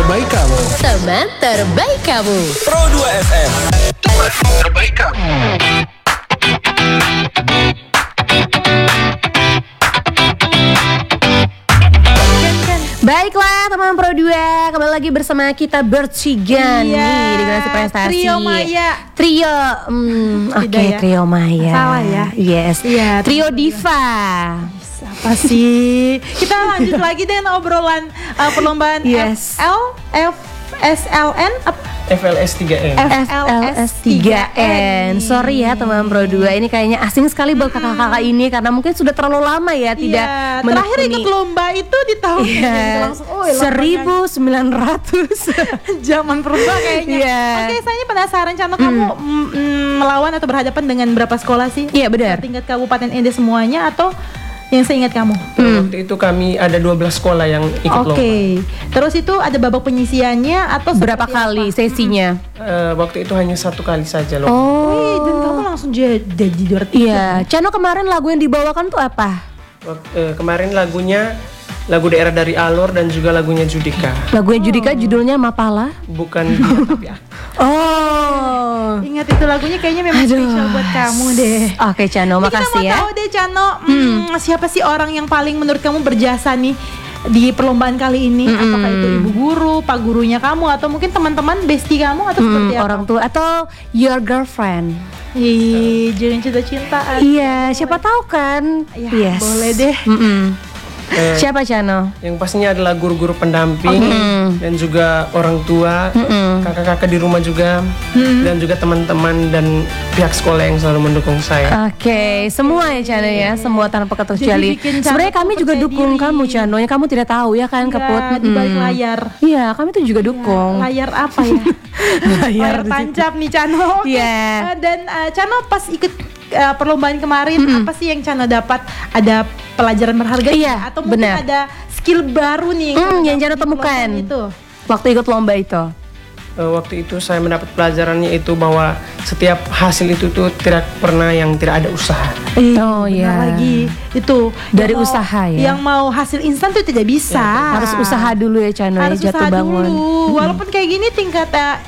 terbaik kamu. Teman terbaik kamu. Pro 2 FM. Teman terbaik kamu. Baiklah teman Pro 2, kembali lagi bersama kita bertiga nih di Generasi Prestasi. Trio Maya. Trio, oke, ya? Trio Maya. Salah ya? Yes. Iya, Trio Diva. Apa sih? Kita lanjut lagi dengan obrolan perlombaan Yes. FLSLN FLS 3N. FLS 3N. Sorry ya teman Pro 2, ini kayaknya asing sekali buat kakak-kakak ini karena mungkin sudah terlalu lama ya tidak terakhir menekuni. ikut lomba itu di tahun langsung 1900 zaman purba kayaknya. Iya. Oke, saya penasaran Cano, kamu melawan atau berhadapan dengan berapa sekolah sih? Iya, benar. Tingkat kabupaten ND semuanya atau yang seingat kamu? Waktu itu kami ada 12 sekolah yang ikut lomba. Terus itu ada babak penyisiannya atau berapa seperti kali apa? sesinya? Waktu itu hanya 1 kali saja lomba. Wih, dan kamu langsung jadi juara tiga. Iya, Cano kemarin lagu yang dibawakan tuh apa? Kemarin lagu daerah dari Alor dan juga lagunya Judika. Lagunya Judika judulnya Mapala. Bukan dia tapi aku. Oh. Ingat itu lagunya kayaknya memang spesial buat kamu deh. Oke Cano, Jadi makasih kita mau ya. tahu deh Cano, siapa sih orang yang paling menurut kamu berjasa nih di perlombaan kali ini? Apakah itu ibu guru, pak gurunya kamu, atau mungkin teman-teman bestie kamu, atau seperti apa? Orang tua atau your girlfriend? Ih, jangan cinta-cintaan. Iya, siapa tahu kan? Ya, boleh deh. Siapa Cano? Yang pastinya adalah guru-guru pendamping dan juga orang tua, kakak-kakak di rumah juga, dan juga teman-teman dan pihak sekolah yang selalu mendukung saya. Oke, semua ya Cano ya, semua tanpa kecuali. bikin Cano Sebenarnya kami juga percaya dukung diri. kamu Cano, yang kamu tidak tahu ya kan, Keput. Di balik layar. Iya, kami tuh juga dukung. Layar apa ya? layar tancap nih Cano. Oke. Iya. Dan Cano pas ikut perlombaan kemarin, apa sih yang Cano dapat? Ada pelajaran berharga Iya, atau mungkin benar. ada skill baru nih Yang Cano dapat di temukan perlombaan itu? waktu ikut lomba itu. Waktu itu saya mendapat pelajarannya itu bahwa setiap hasil itu tuh tidak pernah yang tidak ada usaha. Oh, benar iya. lagi itu Dari yang mau- usaha ya? Yang mau hasil instan tuh tidak bisa. Harus usaha dulu ya Cano, Harus ya, jatuh usaha bangun. dulu. Walaupun kayak gini tingkat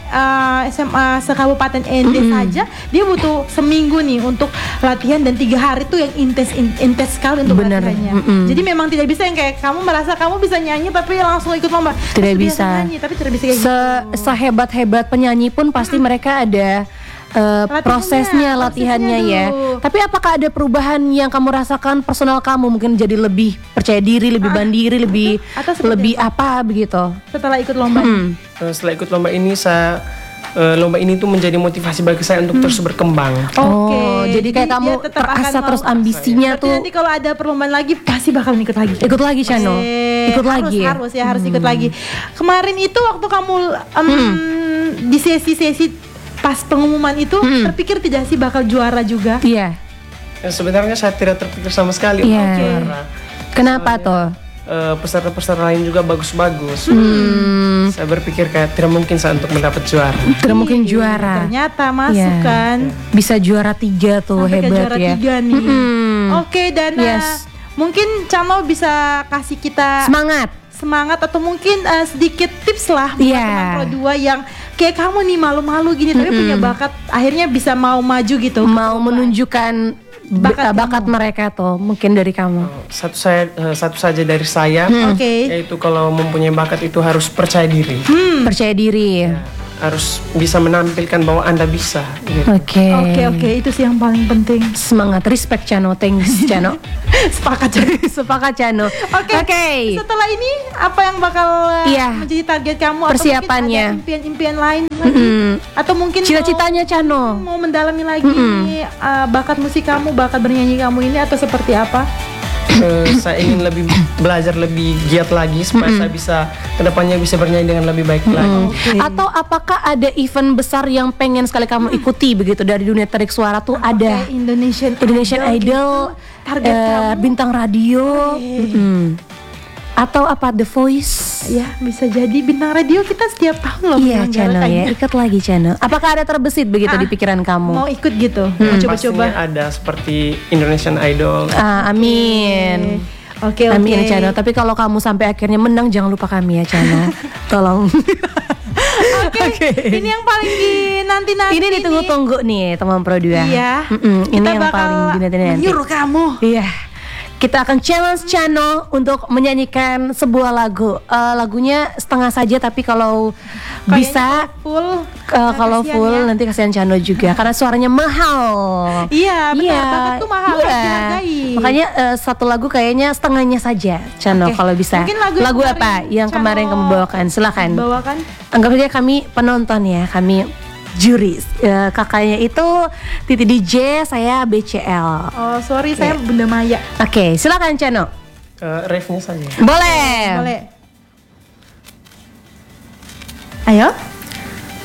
SMA sekabupaten ND saja, dia butuh seminggu nih untuk latihan dan 3 hari tuh yang intens sekali untuk Bener. latihannya. Jadi memang tidak bisa yang kayak kamu merasa kamu bisa nyanyi tapi langsung ikut lomba. Tidak Aku biasa bisa. nyanyi, tapi tidak bisa kayak gitu. Sehebat-hebat penyanyi pun pasti mereka ada prosesnya, latihannya ya. dulu. Tapi apakah ada perubahan yang kamu rasakan personal kamu, mungkin jadi lebih percaya diri, lebih mandiri, lebih Atau seperti lebih apa begitu? Setelah ikut lomba. Setelah ikut lomba ini lomba ini tuh menjadi motivasi bagi saya untuk terus berkembang. Oh, jadi kayak kamu dia tetap terasa akan terus mau. ambisinya Berarti tuh. nanti kalau ada perlombaan lagi pasti bakal ikut lagi. Ikut lagi Cano, ikut lagi ya? Harus ikut lagi. Kemarin itu waktu kamu di sesi-sesi pas pengumuman itu terpikir tidak sih bakal juara juga? Iya. Sebenarnya saya tidak terpikir sama sekali Iya. untuk juara. Kenapa tuh? Peserta-peserta lain juga bagus-bagus. Saya berpikir kayak tidak mungkin saya untuk mendapat juara. Tidak mungkin juara. Ternyata masuk Iya. kan. Bisa juara 3 tuh, Sampai ke hebat juara ya. 3 nih. Oke, dan Yes. mungkin Cano bisa kasih kita semangat atau mungkin sedikit tips lah buat Iya. teman Pro 2 yang kayak kamu nih malu-malu gini tapi punya bakat, akhirnya bisa mau maju gitu. Mau menunjukkan bakat kamu. mereka tuh, mungkin dari kamu. Satu saja dari saya, Oke. yaitu kalau mempunyai bakat itu harus percaya diri. Percaya diri. Harus bisa menampilkan bahwa Anda bisa. Gitu. Oke. Oke, itu sih yang paling penting. Semangat, respect Cano, thanks Cano. Sepakat. Sepakat Cano. Oke. Setelah ini apa yang bakal menjadi target kamu? Persiapannya. Atau mungkin ada impian-impian lain lagi? Atau mungkin Cita-citanya Cano. mau mendalami lagi bakat musik kamu, bakat bernyanyi kamu ini, atau seperti apa? Saya ingin belajar lebih giat lagi supaya saya bisa kedepannya bisa bernyanyi dengan lebih baik lagi. Atau apakah ada event besar yang pengen sekali kamu ikuti begitu dari dunia tarik suara tuh ada Indonesian Idol, target kamu. bintang radio, atau apa The Voice? Ya, bisa jadi bintang radio kita setiap tahun loh Iya Cano menyelenggarakan. ya, ikut lagi Cano. Apakah ada terbesit begitu di pikiran kamu? Mau ikut gitu, mau coba-coba. Pastinya ada seperti Indonesian Idol. Amin. Oke. Amin ya Cano. Tapi kalau kamu sampai akhirnya menang, jangan lupa kami ya Cano. Tolong. Oke. Ini yang paling dinanti-nanti. Ini ditunggu-tunggu nih teman Pro 2. Iya. Ini Kita yang bakal paling dinanti-nanti. menyuruh kamu. Iya. Kita akan challenge Chano untuk menyanyikan sebuah lagu. Lagunya setengah saja, tapi kalau bisa full. kalau kasihan full ya. nanti kasihan Chano juga karena suaranya mahal. Iya, benar. Bakat tuh mahal, harus dihargai. Makanya satu lagu kayaknya setengahnya saja Chano Oke. kalau bisa. Mungkin lagu yang apa kemarin yang kemarin Chano kamu bawakan? Silakan. Bawakan. Anggap saja kami penonton ya, kami juri. Kakaknya itu Titi DJ, saya BCL. Oh, sorry, saya Bunda Maya. Oke, silakan Chano. Refnya saja. Boleh. Boleh. Ayo.